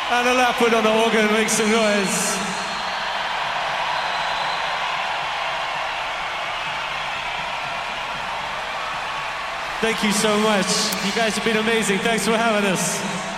Anna Lapwood on the organ, make some noise. Thank you so much. You guys have been amazing. Thanks for having us.